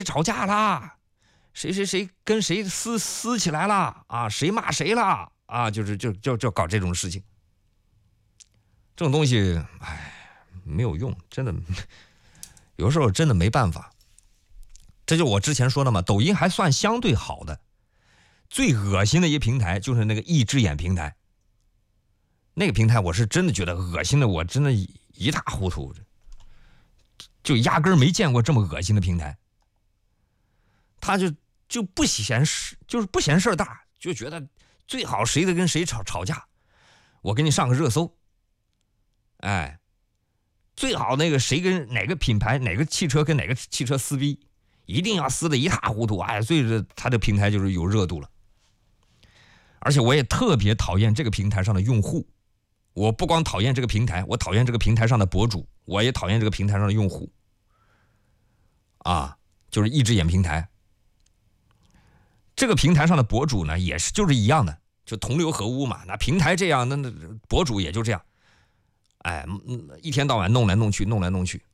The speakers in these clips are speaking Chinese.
吵架啦，谁谁谁跟谁撕起来了啊，谁骂谁了啊，就搞这种事情。这种东西，哎，没有用，真的，有时候真的没办法。这就我之前说的嘛，抖音还算相对好的，最恶心的一个平台就是那个一只眼平台。那个平台我是真的觉得恶心的，我真的一塌糊涂，就压根儿没见过这么恶心的平台。他就不嫌事，就是不嫌事儿大，就觉得最好谁跟谁吵架，我给你上个热搜。哎，最好那个谁跟哪个品牌哪个汽车跟哪个汽车撕逼，一定要撕得一塌糊涂。哎，所以他的平台就是有热度了。而且我也特别讨厌这个平台上的用户。我不光讨厌这个平台，我讨厌这个平台上的博主，我也讨厌这个平台上的用户。啊，就是一只眼平台。这个平台上的博主呢，也是就是一样的，就同流合污嘛。那平台这样，那博主也就这样。哎，一天到晚弄来弄去，弄来弄去。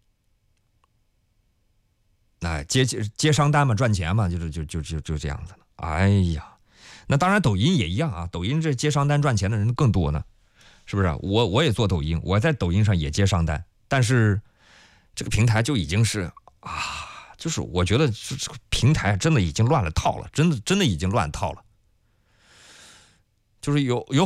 哎，接商单嘛，赚钱嘛，就这样子了。哎呀，那当然抖音也一样啊，抖音这接商单赚钱的人更多呢。是不是？我也做抖音，我在抖音上也接商单，但是这个平台就已经是啊，就是我觉得这个平台真的已经乱了套了，真的已经乱套了。就是有